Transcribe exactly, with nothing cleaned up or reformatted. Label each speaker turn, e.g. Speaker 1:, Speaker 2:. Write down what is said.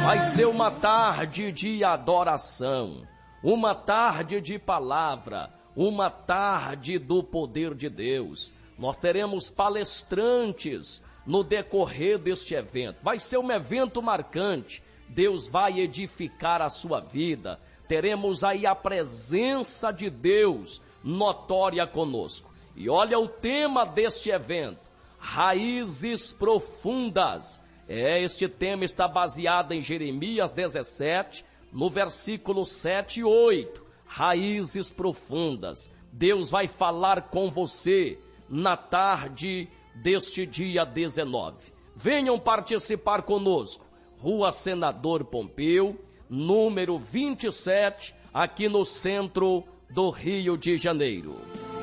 Speaker 1: Vai ser uma tarde de adoração, uma tarde de palavra, uma tarde do poder de Deus. Nós teremos palestrantes no decorrer deste evento. Vai ser um evento marcante. Deus vai edificar a sua vida. Teremos aí a presença de Deus notória conosco. E olha o tema deste evento: raízes profundas. É, este tema está baseado em Jeremias dezessete, no versículo sete e oito. Raízes profundas. Deus vai falar com você na tarde deste dia dezenove. Venham participar conosco. Rua Senador Pompeu, número vinte e sete, aqui no centro do Rio de Janeiro.